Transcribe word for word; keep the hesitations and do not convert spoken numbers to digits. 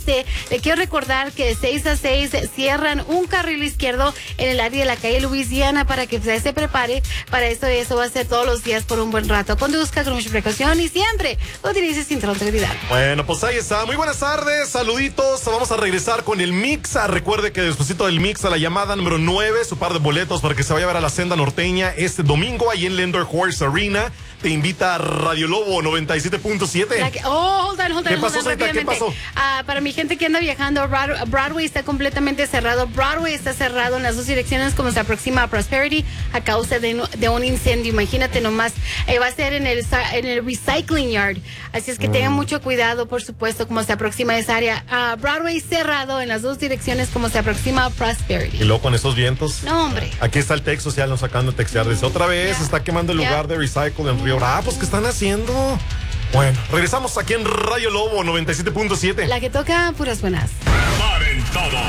este, le quiero recordar que de seis a seis cierran un carril izquierdo en el área de la calle Louisiana para que se prepare para esto. Y eso va a ser todos los días por un buen rato. Conduzca con mucha precaución y siempre utilice cinturón de seguridad. Bueno, pues ahí está. Muy buenas tardes, saluditos. Vamos a regresar con el Mix. Recuerde que despuesito del Mix a la llamada número nueve, su par de boletos para que se vaya a ver a la Senda Norteña este domingo ahí en Lendor Horse Arena. Te invita a Radio Lobo noventa y siete punto siete. Que, oh, hold on, hold on. ¿Qué pasó, hold on, ¿Qué pasó? Uh, para mi gente que anda viajando, Broadway está completamente cerrado. Broadway está cerrado en las dos direcciones como se aproxima a Prosperity a causa de, de un incendio. Imagínate nomás. Eh, va a ser en el, en el Recycling Yard. Así es que mm. tengan mucho cuidado, por supuesto, como se aproxima a esa área. Uh, Broadway cerrado en las dos direcciones como se aproxima a Prosperity. Y luego con esos vientos. No, hombre. Aquí está el texto social, nos acaban de textear. Dice, otra vez yeah. está quemando el yeah. lugar de Recycle en Río. Ah, pues, ¿qué están haciendo? Bueno, regresamos aquí en Radio Lobo noventa y siete punto siete. La que toca puras buenas. Paren todo.